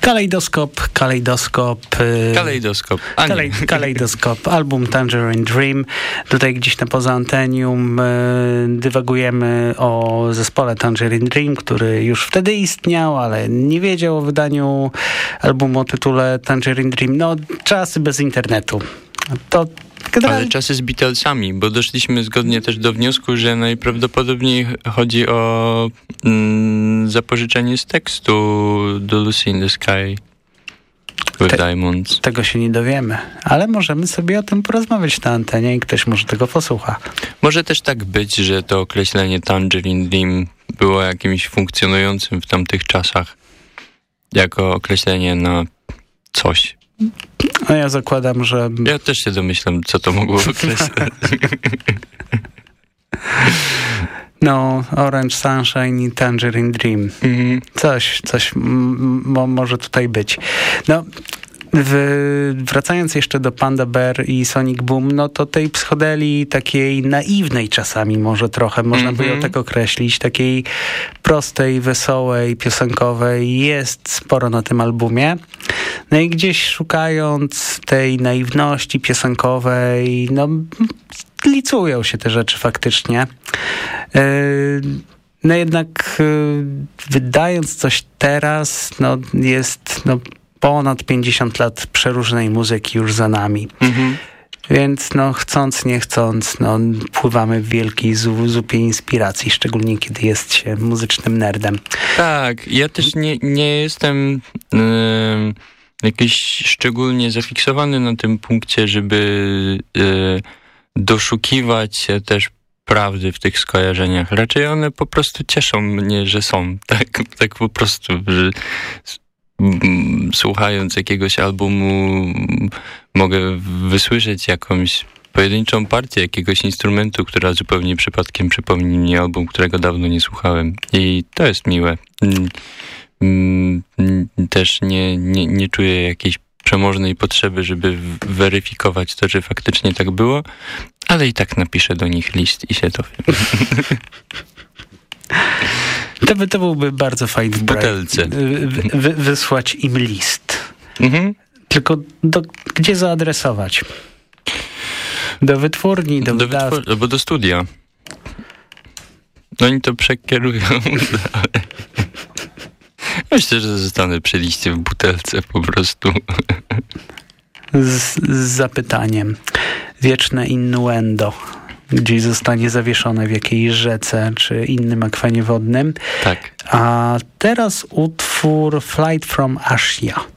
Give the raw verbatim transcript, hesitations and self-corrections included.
Kalejdoskop, kalejdoskop. Kalejdoskop. A Kalej, kalejdoskop, album Tangerine Dream. Tutaj gdzieś na poza antenium dywagujemy o zespole Tangerine Dream, który już wtedy istniał, ale nie wiedział o wydaniu albumu o tytule Tangerine Dream. No, czasy bez internetu. To generalnie... Ale czasy z Beatlesami, bo doszliśmy zgodnie też do wniosku, że najprawdopodobniej chodzi o mm, zapożyczenie z tekstu do Lucy in the Sky with Te, Diamonds. Tego się nie dowiemy, ale możemy sobie o tym porozmawiać na antenie i ktoś może tego posłucha. Może też tak być, że to określenie Tangerine Dream było jakimś funkcjonującym w tamtych czasach jako określenie na coś. No ja zakładam, że... Ja też się domyślam, co to mogło określać. No, Orange Sunshine i Tangerine Dream. Mm. Coś, coś m- może tutaj być. No, w, wracając jeszcze do Panda Bear i Sonic Boom, no to tej psychodelii takiej naiwnej czasami może trochę, można mm-hmm. by ją tak określić, takiej prostej, wesołej, piosenkowej jest sporo na tym albumie. No i gdzieś szukając tej naiwności piosenkowej, no licują się te rzeczy faktycznie. No jednak wydając coś teraz, no jest no ponad pięćdziesiąt lat przeróżnej muzyki już za nami. Mhm. Więc no chcąc, nie chcąc, no pływamy w wielkiej zupie inspiracji, szczególnie kiedy jest się muzycznym nerdem. Tak, ja też nie, nie jestem yy, jakiś szczególnie zafiksowany na tym punkcie, żeby yy, doszukiwać się też prawdy w tych skojarzeniach. Raczej one po prostu cieszą mnie, że są. Tak, tak po prostu, że słuchając jakiegoś albumu mogę wysłyszeć jakąś pojedynczą partię jakiegoś instrumentu, która zupełnie przypadkiem przypomni mi album, którego dawno nie słuchałem. I to jest miłe. Też nie, nie, nie czuję jakiejś przemożnej potrzeby, żeby weryfikować to, że faktycznie tak było, ale i tak napiszę do nich list i się dowiem. To, by, to byłby bardzo fajny w butelce. Wy, wysłać im list. Mhm. Tylko do, gdzie zaadresować? Do wytwórni, do, do wytwórni, albo do studia. Oni to przekierują. Myślę, że zostanę przy liście w butelce po prostu. Z, z zapytaniem. Wieczne innuendo. Gdzieś zostanie zawieszone w jakiejś rzece czy innym akwenie wodnym. Tak. A teraz utwór Flight from Asia.